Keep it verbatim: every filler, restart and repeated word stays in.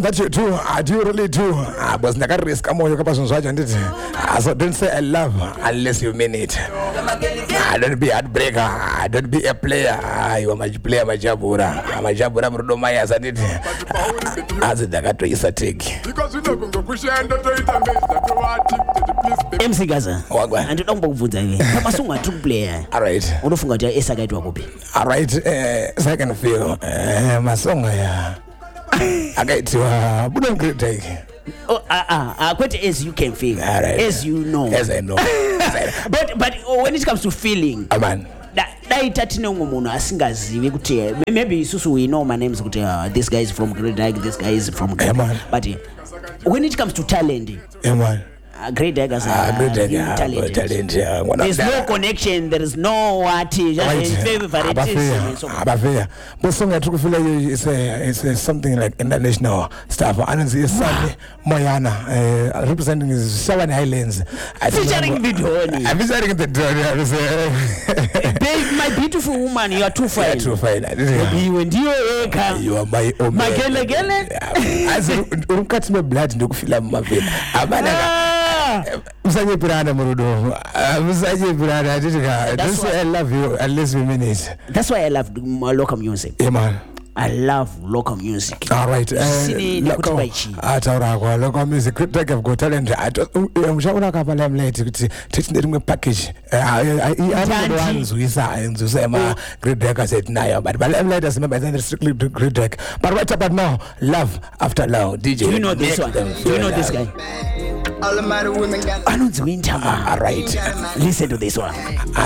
that you do, I do really do. I was not gonna risk. I'm on your person, so don't say I love unless you mean it. I don't be a heartbreaker. I don't be a player. You are my player, my jabura. I'm a jabura, Bruno Maya, as I did. As the gato is a take. M C Gaza. And you don't move with them. I'm a true player. All right. I don't forget your Esa Gato. All right. Second feel. My song. I get to uh, Budon Great Take. Oh, ah, ah, ah, quite as you can feel, right. As you know, as I know. but but oh, when it comes to feeling, oh, man, that that itatino ngomuno asingaziwe kuti maybe susu we know my names kuti uh, this guy is from Great Dag, this guy is from Great Dag, but uh, when it comes to talent, yeah, man. Uh, Great Dag as a uh, Great Dag, yeah, talent. talent yeah. There's no connection. There is no what. Just right. Favorite. Abafia. But song I took feel like it's a it's a something like international stuff. And it's Sunny Moyana uh, representing Seven Islands. Featuring the Donny. I'm featuring the Donny. Babe, my beautiful woman, you are too fine. Too fine. You and you, you are my own. My girl again. As you cut my blood, no feel my baby. Musanye Pirana Murudo. Musanye Pirana. That's why I love you. At least we mean it. That's why I love local music. Yeah, man. I love local music. All right. Local, local, local music. Like I've got talent. I just, I'm sure I'm going to teach them a package. I don't know ones we saw in Zuzema, Great Deck. I said, Naya, but I'm like, I remember strictly to Great Deck. But right about now, love after love. D J. Do you know this one? Do you know this guy? All the matter women got. I don't win. All right. Listen to this one.